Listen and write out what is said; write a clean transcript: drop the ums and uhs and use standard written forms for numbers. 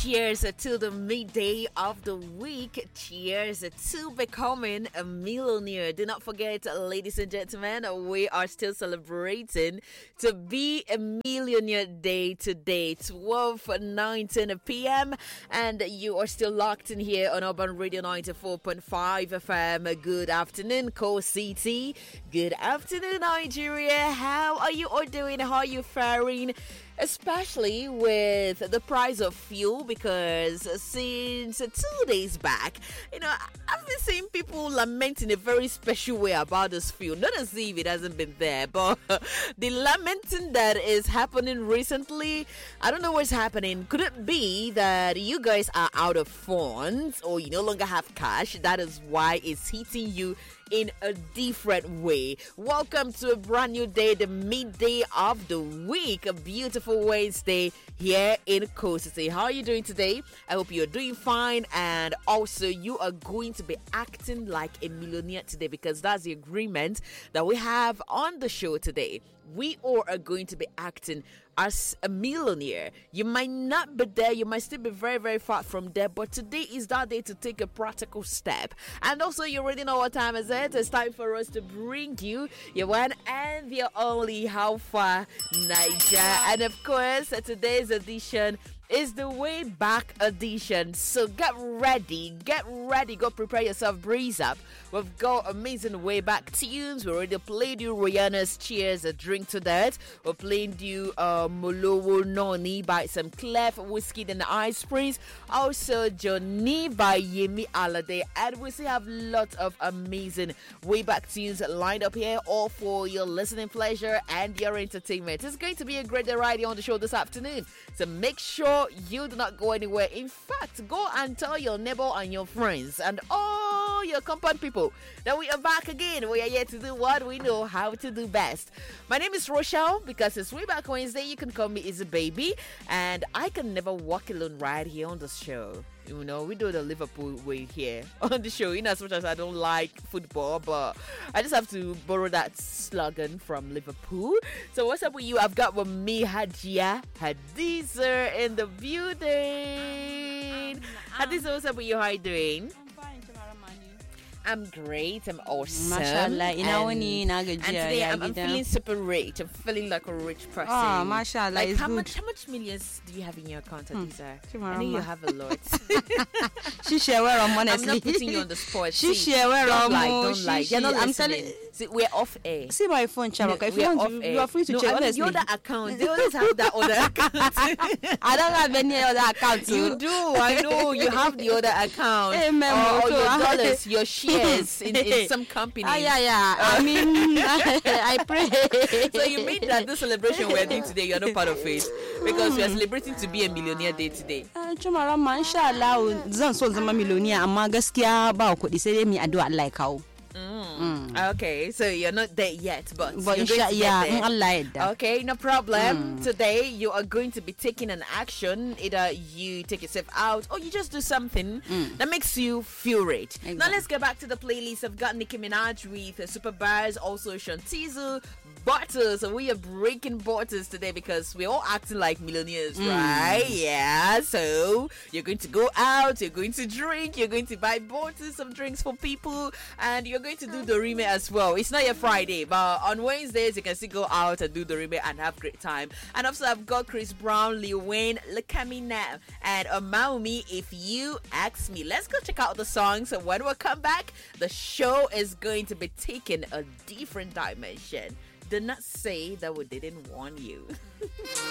Cheers to the midday of the week. Cheers to becoming a millionaire. Do not forget, ladies and gentlemen, we are still celebrating to be a millionaire day today, 12:19 p.m. And you are still locked in here on Urban Radio 94.5 FM. Good afternoon, Coast City. Good afternoon, Nigeria. How are you all doing? How are you faring? Especially with the price of fuel, because since 2 days back, I've been seeing people lamenting a very special way about this fuel. Not as if it hasn't been there, but the lamenting that is happening recently, I don't know what's happening. Could it be that you guys are out of funds or you no longer have cash? That is why it's hitting you in a different way. Welcome to a brand new day, the midday of the week, a beautiful Wednesday here in Coast City. How are you doing today? I hope you're doing fine, and also you are going to be acting like a millionaire today, because that's the agreement that we have on the show today. We all are going to be acting as a millionaire. You might not be there, you might still be very, very far from there, but today is that day to take a practical step. And also, you already know what time is it. It's time for us to bring you your one and your only How Far Niger. And of course, today's edition is the way back edition. So get ready, go prepare yourself, breeze up. We've got amazing way back tunes. We already played you Rihanna's Cheers, a drink to that. We played you Molowo Noni by some Clef, Whiskey and the Ice Prince. Also Johnny by Yemi Alade. And we still have lots of amazing way back tunes lined up here, all for your listening pleasure and your entertainment. It's going to be a great day right here on the show this afternoon. So make sure you do not go anywhere. In fact, go and tell your neighbor and your friends and all your compound people that we are back again. We are here to do what we know how to do best. My name is Rochelle. Because it's way back Wednesday, you can call me Izzy Baby, and I can never walk alone right here on the show. We do the Liverpool way here on the show. As much as I don't like football, but I just have to borrow that slogan from Liverpool. So what's up with you? I've got with me Hajia Hadiza in the building. Hadiza, what's up with you? How are you doing? I'm great. I'm awesome. Mashallah. And today I'm feeling super rich. I'm feeling like a rich person. Oh, mashallah. Like how good. much millions do you have in your account, Adisa? I know you have a lot. She share where I'm honestly. I'm not putting you on the spot. She share where I'm. Don't lie. You're not I'm listening. telling. See, we're off air. See my phone, Chamaka. If you We're want, you are free to check. Honestly, the other account. They always have that other account. I don't have any other account. You do. I know. You have the other account. Hey, or your dollars, your shares in some company. Yeah. I mean, I pray. So you mean that this celebration we're doing today, you're not part of it? Because we are celebrating to be a millionaire day today. Tomorrow, inshallah, zan so zama millionaire, amma gaskiya ba kuɗi sai dai mi addu'a Allah ya kawo. Okay, so you're not there yet, but you're going to yeah, get there. Allah ya. Okay, no problem. Today you are going to be taking an action. Either you take yourself out or you just do something that makes you feel rich. Exactly. Now let's get back to the playlist. I've got Nicki Minaj with Super Bars, also Shantizu, Butters. So we are breaking butters today because we're all acting like millionaires, right? Yeah. So you're going to go out, you're going to drink, you're going to buy bottles of drinks for people, and you're going to do the remake as well. It's not your Friday, but on Wednesdays you can still go out and do the remake and have great time. And also I've got Chris Brown, Lil Wayne, Look At Me Now, and Amaumi, If You Ask Me. Let's go check out the songs. So when we come back, the show is going to be taking a different dimension. Do not say that we didn't warn you.